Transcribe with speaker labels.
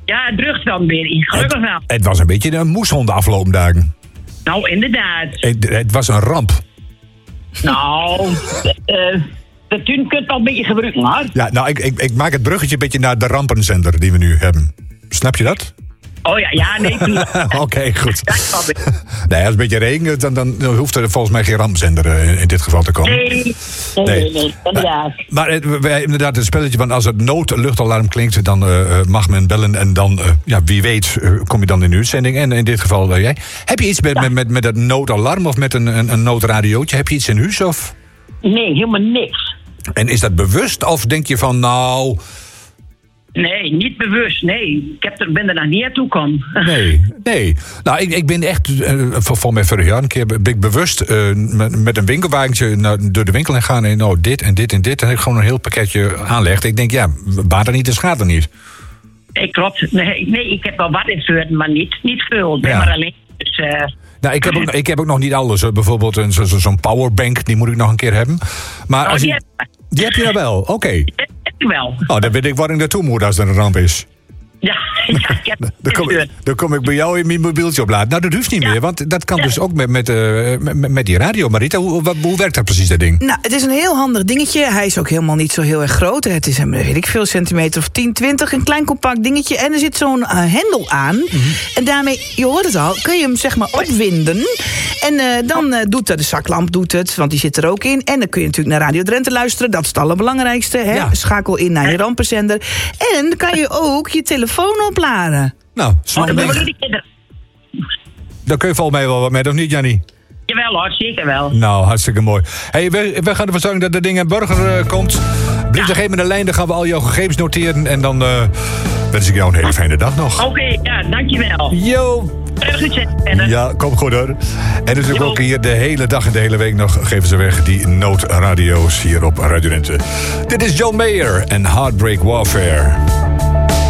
Speaker 1: Ja, het drugt dan weer. Gelukkig wel.
Speaker 2: Het was een beetje een moeshond de afgelopen dagen.
Speaker 1: Nou, inderdaad.
Speaker 2: Het was een ramp.
Speaker 1: Nou, de tuin kunt wel een beetje gebruiken, hoor.
Speaker 2: Ja, nou, ik maak het bruggetje een beetje naar de rampenzender die we nu hebben. Snap je dat?
Speaker 1: Oh ja, nee.
Speaker 2: Oké, goed. Nee, als het een beetje regent, dan hoeft er volgens mij geen rampenzender in dit geval te komen.
Speaker 1: Nee, inderdaad.
Speaker 2: Maar inderdaad, het spelletje van als het noodluchtalarm klinkt, dan mag men bellen en dan, wie weet, kom je dan in de uitzending. En in dit geval jij. Heb je iets met het noodalarm of met een noodradiootje? Heb je iets in huis of?
Speaker 1: Nee, helemaal niks.
Speaker 2: En is dat bewust of denk je van nou...
Speaker 1: Nee, niet bewust, nee. Ben er nog niet aan toe gekomen.
Speaker 2: Nee. Nou, ik ben echt, voor mij vorig jaar een keer, ben ik bewust met een winkelwagentje door de winkel heen gaan en nou, dit en dit en dit. En ik gewoon een heel pakketje aanlegd. Ik denk, ja, baat er niet, dus gaat er niet.
Speaker 1: Klopt. Nee, ik heb wel wat ingestuurd, maar niet veel. Ik ben maar alleen. Dus,
Speaker 2: nou, ik heb ook nog niet alles. Bijvoorbeeld zo'n powerbank, die moet ik nog een keer hebben. Maar die heb je nou wel, oké.
Speaker 1: Die heb je wel.
Speaker 2: Oh, dan weet ik waar ik naartoe moet als er een ramp is.
Speaker 1: Ja, ik heb
Speaker 2: dan kom ik bij jou in mijn mobieltje opladen. Nou, dat hoeft niet meer, want dat kan dus ook met die radio. Marita, hoe werkt dat precies, dat ding?
Speaker 3: Nou, het is een heel handig dingetje. Hij is ook helemaal niet zo heel erg groot. Het is weet ik veel, centimeter of 10, 20. Een klein compact dingetje. En er zit zo'n hendel aan. Mm-hmm. En daarmee, je hoort het al, kun je hem zeg maar opwinden. En dan doet de zaklamp doet het, want die zit er ook in. En dan kun je natuurlijk naar Radio Drenthe luisteren. Dat is het allerbelangrijkste. Hè? Ja. Schakel in naar je rampenzender. En dan kan je ook je telefoon opladen.
Speaker 2: Nou, daar kun je volgens mij wel wat mee, of niet, Jannie?
Speaker 1: Jawel hoor, zeker wel.
Speaker 2: Nou, hartstikke mooi. Hey, we gaan ervoor zorgen dat de ding in Burger komt. Blijf nog even in de lijn, dan gaan we al jouw gegevens noteren. En dan wens ik jou een hele fijne dag nog.
Speaker 1: Oké, ja, dankjewel.
Speaker 2: Yo! Ja, kom goed hoor. En natuurlijk ook hier de hele dag en de hele week nog geven ze weg die noodradio's hier op Radio Drenthe. Dit is John Mayer en Heartbreak Warfare.